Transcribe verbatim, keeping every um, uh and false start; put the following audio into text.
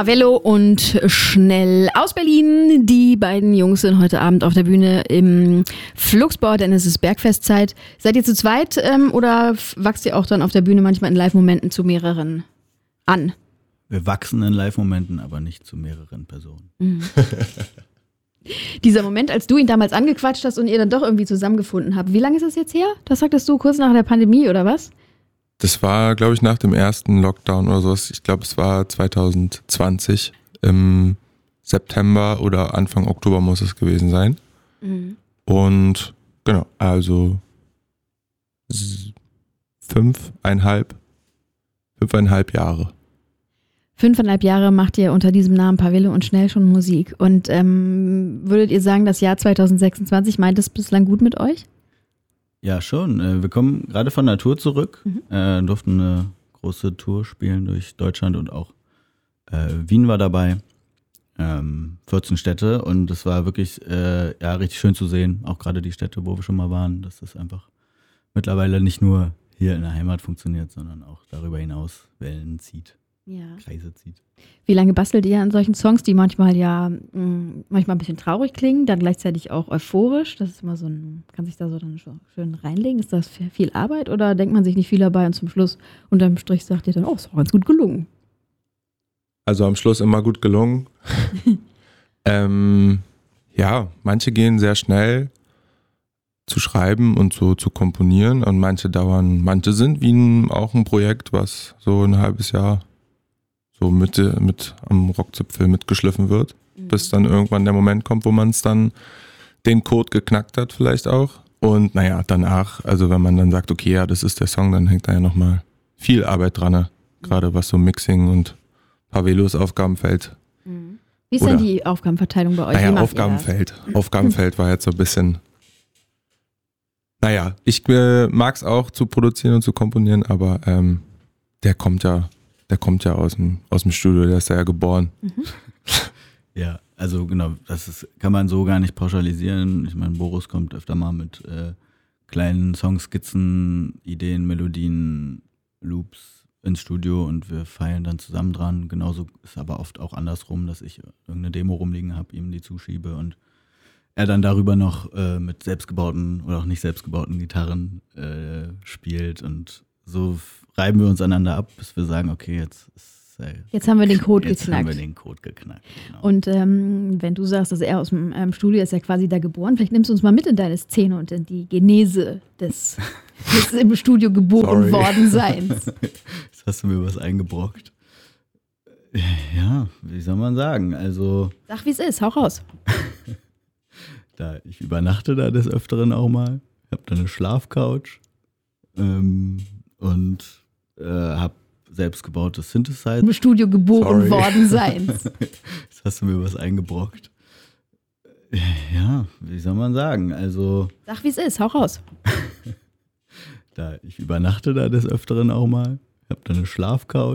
Pavello und Schnell aus Berlin. Die beiden Jungs sind heute Abend auf der Bühne im Flugsbau, denn es ist Bergfestzeit. Seid ihr zu zweit ähm, oder wachst ihr auch dann auf der Bühne manchmal in Live-Momenten zu mehreren an? Wir wachsen in Live-Momenten, aber nicht zu mehreren Personen. Mhm. Dieser Moment, als du ihn damals angequatscht hast und ihr dann doch irgendwie zusammengefunden habt. Wie lange ist das jetzt her? Das sagtest du kurz nach der Pandemie oder was? Das war, glaube ich, nach dem ersten Lockdown oder sowas. Ich glaube, es war zwanzig zwanzig. Im September oder Anfang Oktober muss es gewesen sein. Mhm. Und genau, also fünfeinhalb, fünfeinhalb Jahre. Fünfeinhalb Jahre macht ihr unter diesem Namen Pavello und Schnell schon Musik. Und ähm, würdet ihr sagen, das Jahr zwanzig sechsundzwanzig meint es bislang gut mit euch? Ja, schon. Wir kommen gerade von der Tour zurück, mhm. äh, durften eine große Tour spielen durch Deutschland und auch äh, Wien war dabei. Ähm, vierzehn Städte und es war wirklich äh, ja, richtig schön zu sehen, auch gerade die Städte, wo wir schon mal waren, dass das einfach mittlerweile nicht nur hier in der Heimat funktioniert, sondern auch darüber hinaus Wellen zieht. Ja. Kreise zieht. Wie lange bastelt ihr an solchen Songs, die manchmal ja mh, manchmal ein bisschen traurig klingen, dann gleichzeitig auch euphorisch? Das ist immer so ein, kann sich da so dann schön reinlegen? Ist das viel Arbeit oder denkt man sich nicht viel dabei und zum Schluss unterm Strich sagt ihr dann, oh, ist doch ganz gut gelungen? Also am Schluss immer gut gelungen. ähm, ja, manche gehen sehr schnell zu schreiben und so zu komponieren und manche dauern, manche sind wie ein, auch ein Projekt, was so ein halbes Jahr so mit, mit am Rockzipfel mitgeschliffen wird, mhm. bis dann irgendwann der Moment kommt, wo man es dann den Code geknackt hat vielleicht auch. Und naja, danach, also wenn man dann sagt, okay, ja, das ist der Song, dann hängt da ja nochmal viel Arbeit dran, ne? Gerade was so Mixing und Pavellos Aufgabenfeld. Mhm. Wie ist Oder, denn die Aufgabenverteilung bei euch? Naja, Aufgabenfeld. Aufgabenfeld war jetzt so ein bisschen, naja, ich äh, mag es auch zu produzieren und zu komponieren, aber ähm, der kommt ja Der kommt ja aus dem, aus dem Studio, der ist ja geboren. Mhm. Ja, also genau, das ist, kann man so gar nicht pauschalisieren. Ich meine, Boris kommt öfter mal mit äh, kleinen Songskizzen, Ideen, Melodien, Loops ins Studio und wir feilen dann zusammen dran. Genauso ist aber oft auch andersrum, dass ich irgendeine Demo rumliegen habe, ihm die zuschiebe und er dann darüber noch äh, mit selbstgebauten oder auch nicht selbstgebauten Gitarren äh, spielt und so reiben wir uns aneinander ab, bis wir sagen, okay, jetzt ist äh, jetzt haben wir den Code jetzt geknackt. Jetzt haben wir den Code geknackt. Genau. Und ähm, wenn du sagst, dass er aus dem ähm, Studio ist, ja quasi da geboren, vielleicht nimmst du uns mal mit in deine Szene und in die Genese des, des im Studio geboren Sorry. worden Seins. Jetzt hast du mir was eingebrockt. Ja, wie soll man sagen? Also sag, wie es ist, hau raus. da, ich übernachte da des Öfteren auch mal. Ich habe da eine Schlafcouch ähm, und äh, habe selbstgebaute Synthesizer. Im Studio geboren Sorry. worden Seins. Jetzt hast du mir was eingebrockt. Ja, wie soll man sagen? Also sag, wie es ist, hau raus. da, ich übernachte da des Öfteren auch mal. Ich habe da eine Schlafcouch.